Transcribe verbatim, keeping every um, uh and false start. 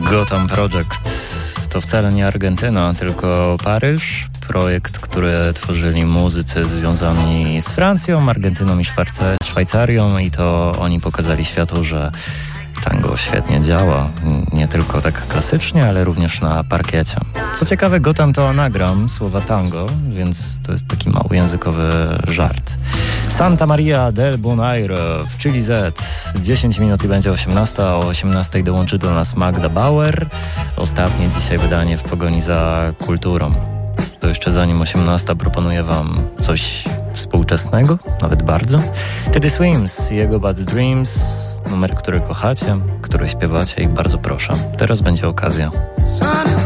Gotham Project to wcale nie Argentyna, tylko Paryż. Projekt, który tworzyli muzycy związani z Francją, Argentyną i Szwajce- Szwajcarią i to oni pokazali światu, że tango świetnie działa. Nie tylko tak klasycznie, ale również na parkiecie. Co ciekawe, Gotham to anagram słowa tango, więc to jest taki mały językowy żart. Santa Maria del Bonaire w Chili Z. dziesięć minut i będzie osiemnasta. O osiemnastej dołączy do nas Magda Bauer. Ostatnie dzisiaj wydanie w pogoni za kulturą. To jeszcze zanim osiemnasta proponuję wam coś współczesnego, nawet bardzo. Teddy Swims i jego Bad Dreams. Numer, który kochacie, który śpiewacie i bardzo proszę. Teraz będzie okazja.